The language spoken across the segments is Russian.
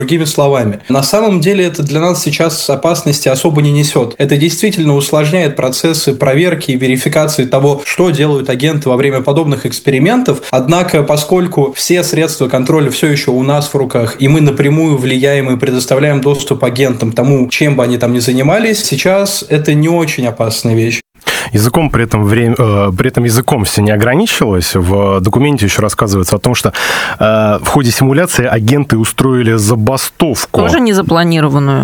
Другими словами, на самом деле это для нас сейчас опасности особо не несет. Это действительно усложняет процессы проверки и верификации того, что делают агенты во время подобных экспериментов. Однако, поскольку все средства контроля все еще у нас в руках, и мы напрямую влияем и предоставляем доступ агентам тому, чем бы они там ни занимались, сейчас это не очень опасная вещь. Языком при этом языком все не ограничилось. В документе еще рассказывается о том, что в ходе симуляции агенты устроили забастовку. Тоже незапланированную.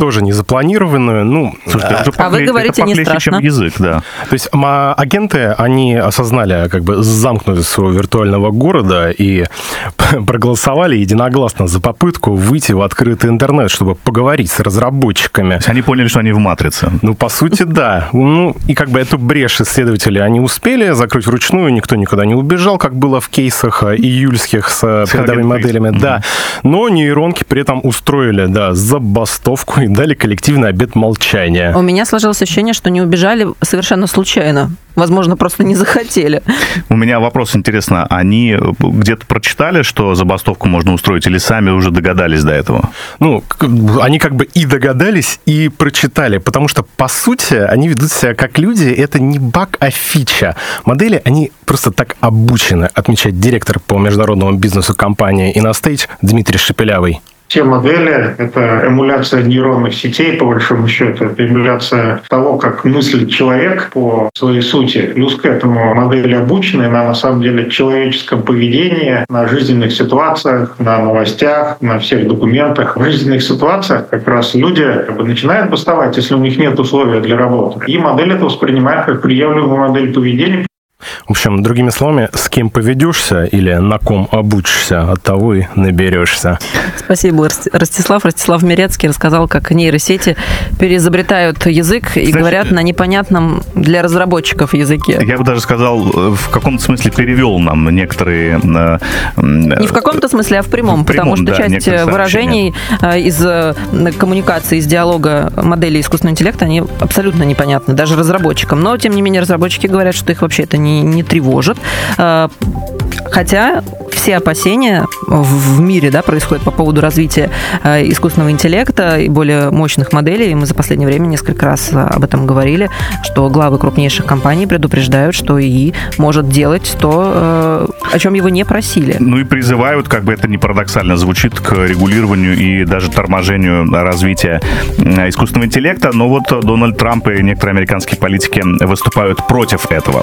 Ну, слушайте, вы говорите, не страшно. Чем язык, да. То есть агенты, они осознали как бы замкнутость своего виртуального города и проголосовали единогласно за попытку выйти в открытый интернет, чтобы поговорить с разработчиками. То есть они поняли, что они в матрице. Ну, по сути, да. Ну, и как бы эту брешь исследователи, они успели закрыть вручную, никто никуда не убежал, как было в кейсах июльских с передовыми моделями, да. Но нейронки при этом устроили, да, забастовку и дали коллективный обет молчания. У меня сложилось ощущение, что не убежали совершенно случайно. Возможно, просто не захотели. У меня вопрос, интересно, они где-то прочитали, что забастовку можно устроить, или сами уже догадались до этого? Ну, они как бы и догадались, и прочитали, потому что, по сути, они ведут себя как люди, это не баг, а фича. Модели, они просто так обучены, отмечает директор по международному бизнесу компании InnoStage Дмитрий Шепелявый. Все модели – это эмуляция нейронных сетей, по большому счету. Это эмуляция того, как мыслит человек по своей сути. Плюс к этому модели обучены на самом деле человеческом поведении, на жизненных ситуациях, на новостях, на всех документах. В жизненных ситуациях как раз люди начинают бастовать, если у них нет условий для работы. И модель это воспринимает как приемлемую модель поведения. В общем, другими словами, с кем поведешься или на ком обучишься, от того и наберешься. Спасибо, Ростислав. Ростислав Мирецкий рассказал, как нейросети переизобретают язык и говорят на непонятном для разработчиков языке. Я бы даже сказал, в каком-то смысле перевел нам некоторые... Не в каком-то смысле, а в прямом, потому что часть выражений из коммуникации, из диалога моделей искусственного интеллекта, они абсолютно непонятны, даже разработчикам. Но, тем не менее, разработчики говорят, что их вообще это не тревожит. Хотя все опасения в мире, да, происходят по поводу развития искусственного интеллекта и более мощных моделей. Мы за последнее время несколько раз об этом говорили, что главы крупнейших компаний предупреждают, что ИИ может делать то, о чем его не просили. Ну и призывают, как бы это ни парадоксально звучит, к регулированию и даже торможению развития искусственного интеллекта. Но вот Дональд Трамп и некоторые американские политики выступают против этого.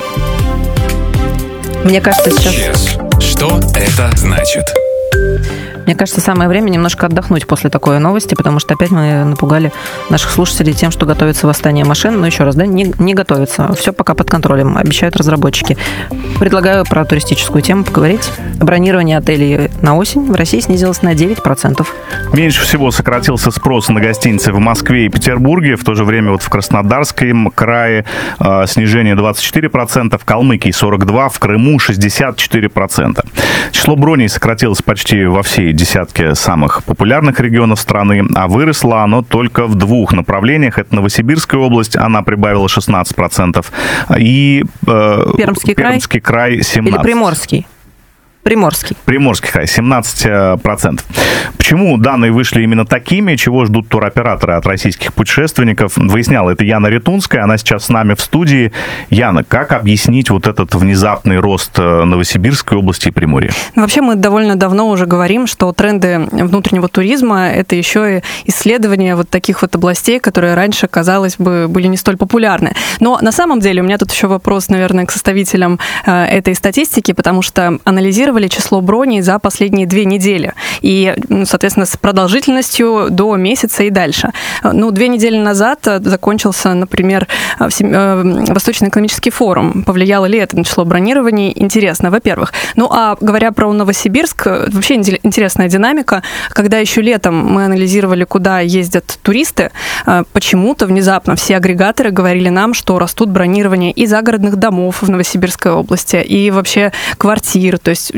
Мне кажется, сейчас... Что это значит? Мне кажется, самое время немножко отдохнуть после такой новости, потому что опять мы напугали наших слушателей тем, что готовится восстание машин. Но еще раз, да, не готовится. Все пока под контролем, обещают разработчики. Предлагаю про туристическую тему поговорить. Бронирование отелей на осень в России снизилось на 9%. Меньше всего сократился спрос на гостиницы в Москве и Петербурге. В то же время вот в Краснодарском крае снижение 24%, в Калмыкии 42%, в Крыму 64%. Число броней сократилось почти во всей десятке самых популярных регионов страны, а выросло оно только в двух направлениях. Это Новосибирская область, она прибавила 16%, и Пермский край 17%. Или Приморский? Приморский край, 17%. Почему данные вышли именно такими, чего ждут туроператоры от российских путешественников, выясняла это Яна Ретунская, она сейчас с нами в студии. Яна, как объяснить вот этот внезапный рост Новосибирской области и Приморья? Вообще мы довольно давно уже говорим, что тренды внутреннего туризма – это еще и исследование вот таких вот областей, которые раньше, казалось бы, были не столь популярны. Но на самом деле у меня тут еще вопрос, наверное, к составителям этой статистики, потому что анализировали число броней за последние 2 недели. И, соответственно, с продолжительностью до месяца и дальше. 2 недели назад закончился, например, Восточный экономический форум. Повлияло ли это на число бронирований? Интересно, во-первых. А говоря про Новосибирск, вообще интересная динамика. Когда еще летом мы анализировали, куда ездят туристы, почему-то внезапно все агрегаторы говорили нам, что растут бронирования и загородных домов в Новосибирской области, и вообще квартир. То есть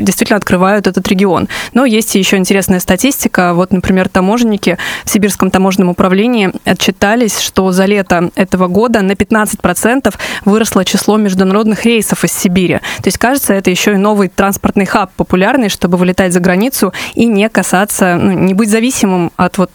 действительно открывают этот регион. Но есть еще интересная статистика. Вот, например, таможенники в Сибирском таможенном управлении отчитались, что за лето этого года на 15% выросло число международных рейсов из Сибири. То есть, кажется, это еще и новый транспортный хаб популярный, чтобы вылетать за границу и не касаться, не быть зависимым от вот